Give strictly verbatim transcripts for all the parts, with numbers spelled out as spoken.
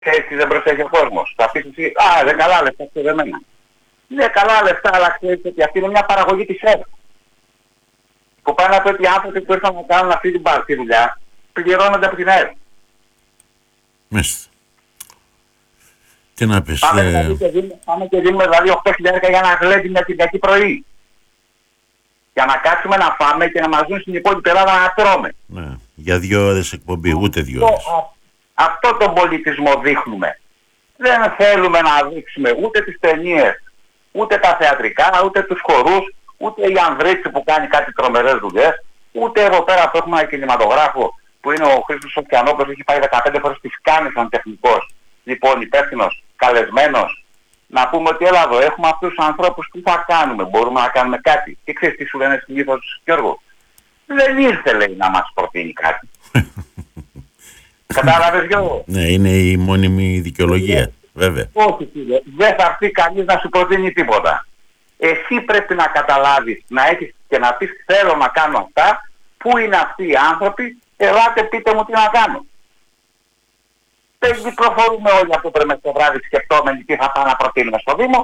Ξέρεις τι δεν προσέχει ο κόσμος. Θα πεις εσύ, α, δεν καλά λεφτά, ξεδεμένα. Δεν καλά λεφτά, αλλά ξέρεις ότι αυτή είναι μια παραγωγή της ΕΡΤ. Που πάνε να πει ότι οι άνθρωποι που ήρθαν να κάνουν αυτή την πάρτη δουλειά, πληρώνονται από την ΕΡΤ. Μάλιστα. Τι να πεις. Πάμε, ε... δηλαδή, και δίνουμε, πάμε και δίνουμε δηλαδή οκτώ χιλιάδες για ένα γλέντι μια Κυριακή πρωί. Για να κάτσουμε να φάμε και να μας δουν στην υπόλοιπη Ελλάδα να τρώμε. Ναι. Για δύο ώρες εκπομπή, ούτε δύο ώρες. Αυτό, αυτό τον πολιτισμό δείχνουμε. Δεν θέλουμε να δείξουμε ούτε τις ταινίες, ούτε τα θεατρικά, ούτε τους χορούς, ούτε η Ανδρίτση που κάνει κάτι τρομερές δουλειές, ούτε εδώ πέρα που έχουμε ένα κινηματογράφο που είναι ο Χρήστος Σοφιανόπουλος, έχει πάει δεκαπέντε φορές της Κάνης σαν τεχνικός, λοιπόν υπεύθυνος, καλεσμένος. Να πούμε ότι έλα εδώ, έχουμε αυτούς τους ανθρώπους, τι θα κάνουμε, μπορούμε να κάνουμε κάτι. Και ξέρεις τι σου λένε συνήθως, Γιώργο. Δεν ήρθε, λέει, να μας προτείνει κάτι. Κατάλαβες, Γιώργο. Ναι, είναι η μόνιμη δικαιολογία, βέβαια. Όχι, κύριε. Δεν θα έρθει κανείς να σου προτείνει τίποτα. Εσύ πρέπει να καταλάβεις, να έχεις και να πεις θέλω να κάνω αυτά, πού είναι αυτοί οι άνθρωποι, ελάτε πείτε μου τι να κάνω. Δεν κυκλοφορούμε όλοι αυτό το στο βράδυ σκεπτόμενοι τι θα πάμε να προτείνουμε στο Δήμο.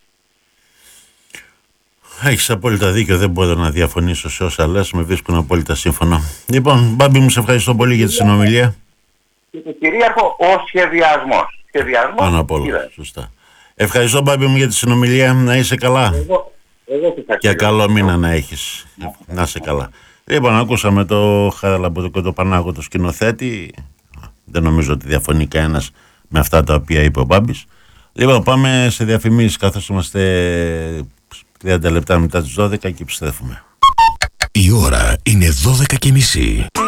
Έχεις απόλυτα δίκιο, δεν μπορώ να διαφωνήσω σε όσα λες, με βρίσκουν απόλυτα σύμφωνα. Λοιπόν, Μπάμπη μου, σε ευχαριστώ πολύ για τη συνομιλία. Και το κυρίαρχο, ο σχεδιασμός. Σχεδιασμός. Πάνω απ' όλα, σωστά. Ευχαριστώ, Μπάμπη μου, για τη συνομιλία, να είσαι καλά. Εγώ, εγώ και καλό μήνα να έχεις, να είσαι καλά. Λοιπόν, ακούσαμε το Χαραλαμποδικό το Πανάγο, το σκηνοθέτη. Δεν νομίζω ότι διαφωνεί κανένας με αυτά τα οποία είπε ο Μπάμπης. Λοιπόν, πάμε σε διαφημίσεις καθώς είμαστε τριάντα λεπτά μετά τις δώδεκα και επιστρέφουμε. Η ώρα είναι δώδεκα και μισή.